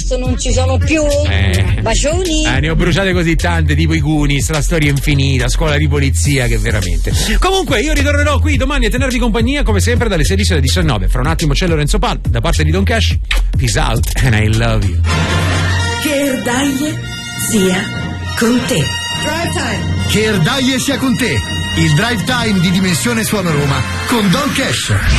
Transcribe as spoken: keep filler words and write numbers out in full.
posto non ci sono più. Eh. Bacioni. Eh, ne ho bruciate così tante, tipo i Goonies, La storia infinita, Scuola di polizia, che veramente. Comunque, io ritornerò qui domani a tenervi compagnia, come sempre, dalle sedici alle diciannove. Fra un attimo c'è Lorenzo Palma, da parte di Don Cash. Peace out and I love you. Che Erdaie sia con te. Drive time. Che Erdaie sia con te. Il drive time di Dimensione Suono Roma con Don Cash.